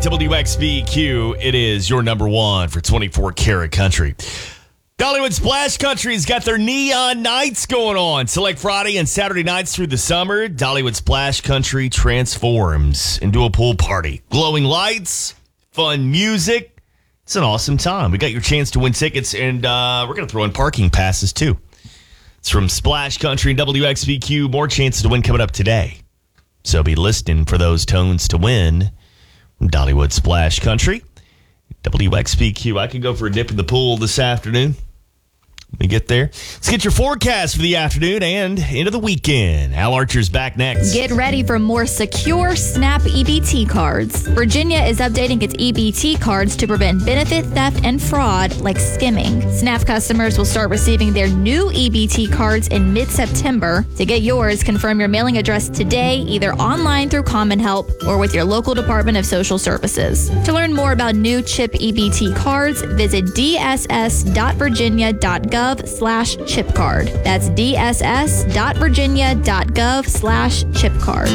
WXBQ. It is your number one for 24 karat country. Dollywood Splash Country's got their neon nights going on. Select Friday and Saturday nights through the summer. Dollywood Splash Country transforms into a pool party. Glowing lights, fun music. It's an awesome time. We got your chance to win tickets, and we're going to throw in parking passes, too. It's from Splash Country and WXBQ. More chances to win coming up today. So be listening for those tones to win from Dollywood Splash Country. WXBQ. I could go for a dip in the pool this afternoon. Let me get there. Let's get your forecast for the afternoon and into the weekend. Al Archer's back next. Get ready for more secure SNAP EBT cards. Virginia is updating its EBT cards to prevent benefit theft and fraud like skimming. SNAP customers will start receiving their new EBT cards in mid-September. To get yours, confirm your mailing address today, either online through Common Help or with your local Department of Social Services. To learn more about new CHIP EBT cards, visit dss.virginia.gov/chip card. That's dss.virginia.gov/chip card.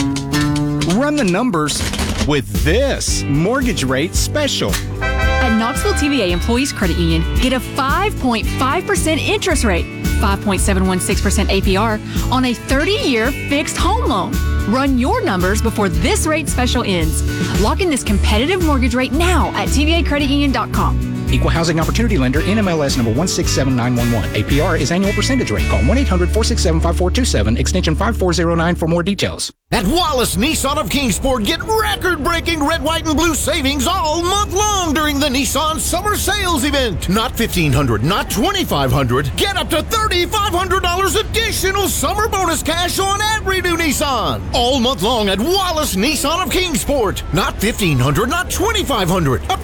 Run the numbers with this mortgage rate special. At Knoxville TVA Employees Credit Union, get a 5.5% interest rate, 5.716% APR on a 30-year fixed home loan. Run your numbers before this rate special ends. Lock in this competitive mortgage rate now at tvacreditunion.com. Equal Housing Opportunity Lender, NMLS number 167911. APR is annual percentage rate. Call 1-800-467-5427, extension 5409 for more details. At Wallace Nissan of Kingsport, get record-breaking red, white, and blue savings all month long during the Nissan Summer Sales Event. Not $1,500, not $2,500. Get up to $3,500 additional summer bonus cash on every new Nissan. All month long at Wallace Nissan of Kingsport. Not $1,500, not $2,500. Up to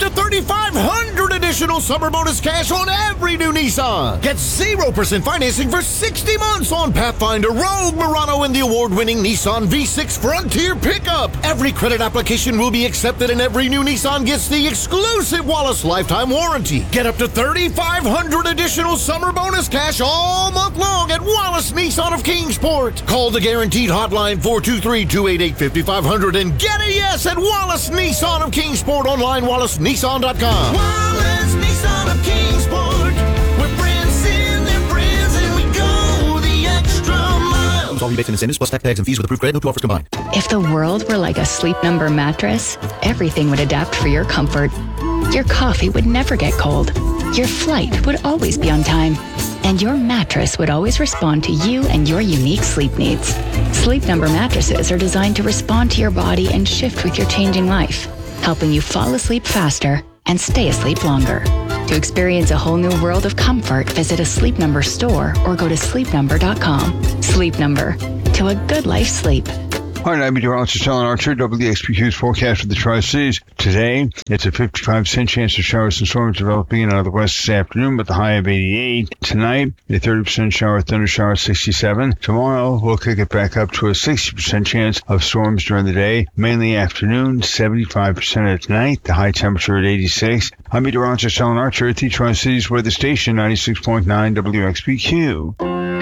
$3,500 additional summer bonus cash on every new Nissan. Get 0% financing for 60 months on Pathfinder, Rogue, Murano, and the award-winning Nissan V6 Frontier pickup. Every credit application will be accepted, and every new Nissan gets the exclusive Wallace lifetime warranty. Get up to $3,500 additional summer bonus cash all month long at Wallace Nissan of Kingsport. Call the guaranteed hotline 423-288-5500 and get a yes at Wallace Nissan of Kingsport. Online, wallacenissan.com. Wallace Nissan of Kingsport. We're friends in their friends, and we go the extra mile. All rebates and incentives plus tax and fees with approved credit. No two offers combined. If the world were like a Sleep Number mattress, everything would adapt for your comfort. Your coffee would never get cold. Your flight would always be on time. And your mattress would always respond to you and your unique sleep needs. Sleep Number mattresses are designed to respond to your body and shift with your changing life, helping you fall asleep faster and stay asleep longer. To experience a whole new world of comfort, visit a Sleep Number store or go to sleepnumber.com. Sleep Number. To a good life sleep. Hi, I'm meteorologist Alan Archer, WXBQ's forecast for the Tri-Cities. Today, it's a 55% chance of showers and storms developing in out of the west this afternoon with a high of 88. Tonight, a 30% shower, thunder shower, 67. Tomorrow, we'll kick it back up to a 60% chance of storms during the day, mainly afternoon, 75% at night, the high temperature at 86. I'm meteorologist Alan Archer at the Tri-Cities Weather Station, 96.9 WXBQ.